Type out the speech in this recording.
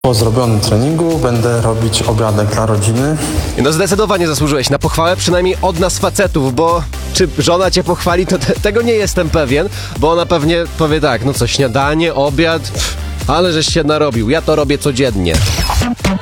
Po zrobionym treningu będę robić obiadek dla rodziny. No zdecydowanie zasłużyłeś na pochwałę, przynajmniej od nas facetów, bo czy żona cię pochwali, to tego nie jestem pewien, bo ona pewnie powie tak, no co, śniadanie, obiad, ale żeś się narobił, ja to robię codziennie.